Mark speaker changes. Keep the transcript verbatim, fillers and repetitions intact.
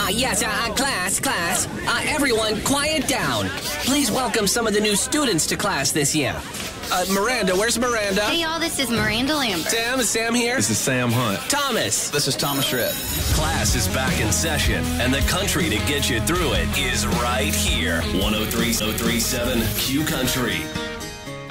Speaker 1: Uh, yes, uh, uh, class, class. Uh, everyone, quiet down. Please welcome some of the new students to class this year. Uh, Miranda, where's Miranda?
Speaker 2: Hey, y'all, this is Miranda Lambert.
Speaker 1: Sam, is Sam here?
Speaker 3: This is Sam Hunt.
Speaker 1: Thomas.
Speaker 4: This is Thomas Shred.
Speaker 5: Class is back in session, and the country to get you through it is right here. one oh three point oh three seven Q Country.